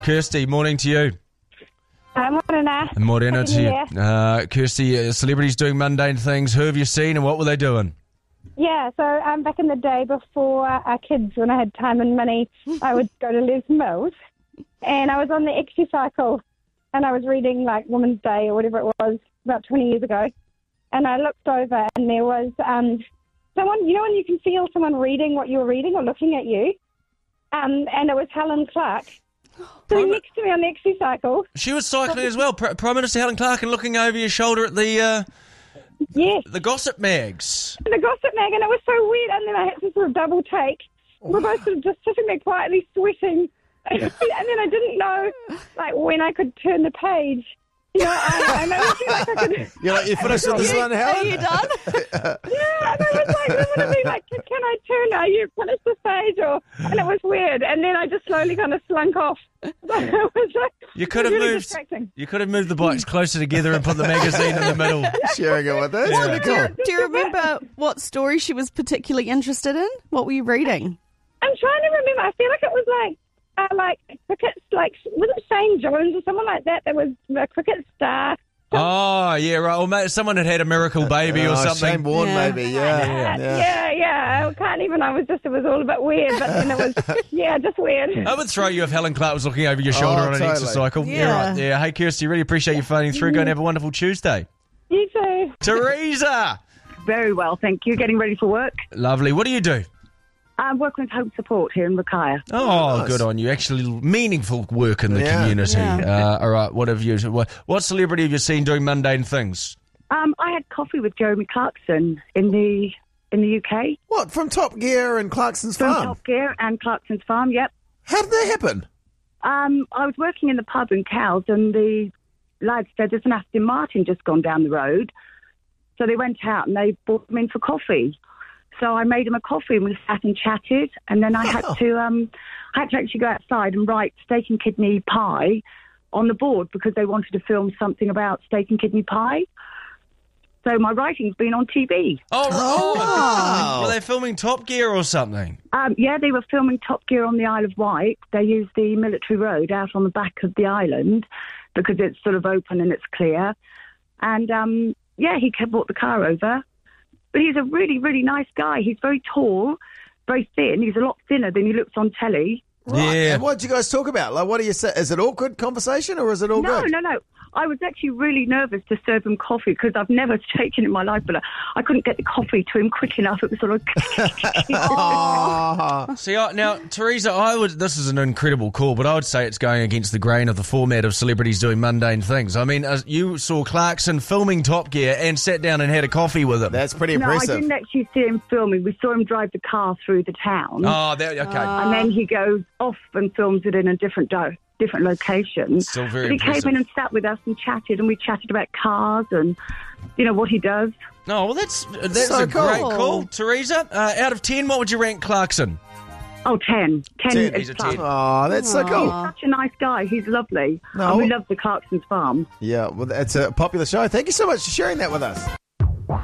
Kirsty, morning to you. Morena. Morena to you. Kirsty, celebrities doing mundane things. Who have you seen and what were they doing? Yeah, so back in the day before our kids, when I had time and money, I would go to Les Mills, and I was on the Exi-cycle, and I was reading like Women's Day or whatever it was about 20 years ago, and I looked over and there was someone, you know when you can feel someone reading what you're reading or looking at you, and it was Helen Clark. Sitting next to me on the Exi-cycle. She was cycling as well. Prime Minister Helen Clark, and looking over your shoulder at the gossip mags. The gossip mag, and it was so weird. And then I had to sort of double take. We're both sort of just sitting there quietly sweating. And then I didn't know, like, when I could turn the page. You know, I never feel like I could... You're like, you finished with this one, Helen? Are you done? Yeah, and I was like, I want to be like, can I turn? Are you finished this page? And it was weird. And then I just slowly kind of slunk off. It was like, You could have really moved. distracting. You could have moved the bikes closer together and put the magazine in the middle. Sharing it with us. Yeah. Pretty cool. Do you remember what story she was particularly interested in? What were you reading? I'm trying to remember. I feel like it was like cricket, like, was it Shane Jones or someone like that? That was a cricket star. Oh, yeah, right. Or maybe someone had had a miracle baby or something. Shane Warne, Yeah. maybe. Yeah. Yeah. I can't even. It was all a bit weird, but then it was, just weird. I would throw you if Helen Clark was looking over your shoulder on an totally. exercycle. Yeah. Right. Yeah. Hey, Kirsty, really appreciate you phoning through. Go and have a wonderful Tuesday. You too. Teresa! Very well, thank you. Getting ready for work. Lovely. What do you do? I'm working with Home Support here in Rakaia. Oh, Nice. good on you. Actually, meaningful work in the community. Yeah. All right. What have you? What celebrity have you seen doing mundane things? I had coffee with Jeremy Clarkson in the UK. What, from Top Gear and Clarkson's From Farm? Top Gear and Clarkson's Farm, yep. How did that happen? I was working in the pub in Cowes and the lads said there's an Aston Martin just gone down the road. So they went out and they brought them in for coffee. So I made him a coffee and we sat and chatted, and then I had to actually go outside and write steak and kidney pie on the board because they wanted to film something about steak and kidney pie. So my writing's been on TV. Oh, wow. Were they filming Top Gear or something? Yeah, they were filming Top Gear on the Isle of Wight. They used the military road out on the back of the island because it's sort of open and it's clear. And he brought the car over. But he's a really, really nice guy. He's very tall, very thin. He's a lot thinner than he looks on telly. Right. Yeah. And what did you guys talk about? Like, what do you say? Is it awkward conversation or is it all good? No. I was actually really nervous to serve him coffee because I've never taken it in my life, but I couldn't get the coffee to him quick enough. It was sort of... Oh. See, now, Teresa, this is an incredible call, but I would say it's going against the grain of the format of celebrities doing mundane things. I mean, you saw Clarkson filming Top Gear and sat down and had a coffee with him. That's pretty No, I impressive. didn't actually see him filming. We saw him drive the car through the town. Oh, okay. And then he goes off and films it in a different location. Still very But he impressive. came in and sat with us and chatted, and we chatted about cars and, what he does. Oh, well, that's So a cool. great call. Teresa, out of 10, what would you rank Clarkson? Oh, 10. 10 10. is He's a plus. 10. Oh, that's so cool. He's such a nice guy. He's lovely. No. And we love the Clarkson's Farm. Yeah, well, it's a popular show. Thank you so much for sharing that with us.